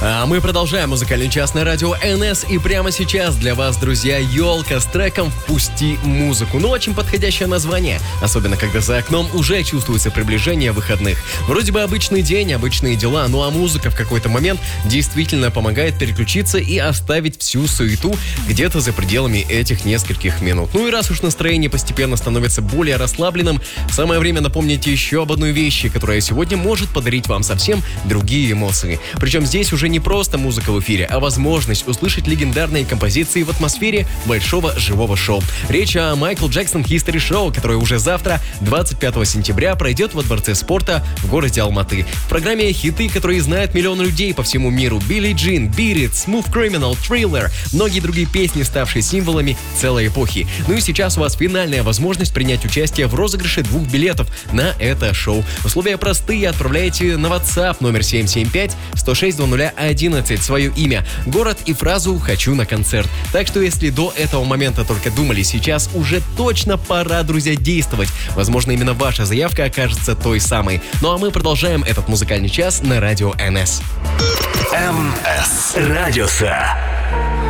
А мы продолжаем музыкальный час на радио НС. И прямо сейчас для вас, друзья, елка с треком «Впусти музыку». Ну, очень подходящее название, особенно когда за окном уже чувствуется приближение выходных. Вроде бы обычный день, обычные дела, ну а музыка в какой-то момент действительно помогает переключиться и оставить всю суету где-то за пределами этих нескольких минут. Ну и раз уж настроение постепенно становится более расслабленным, самое время напомнить еще об одной вещи, которая сегодня может подарить вам совсем другие эмоции. Причем здесь уже не просто музыка в эфире, а возможность услышать легендарные композиции в атмосфере большого живого шоу. Речь о Майкл Джексон History Show, которое уже завтра, 25 сентября, пройдет во Дворце спорта в городе Алматы. В программе хиты, которые знают миллионы людей по всему миру: Билли Джин, Beat It, Smooth Criminal, Thriller, многие другие песни, ставшие символами целой эпохи. Ну и сейчас у вас финальная возможность принять участие в розыгрыше 2 билетов на это шоу. Условия простые: отправляйте на WhatsApp номер 775-106-0011 свое имя, город и фразу «Хочу на концерт». Так что если до этого момента только думали, сейчас уже точно пора, друзья, действовать. Возможно, именно ваша заявка окажется той самой. Ну а мы продолжаем этот музыкальный час на радио НС. НС Радиоса.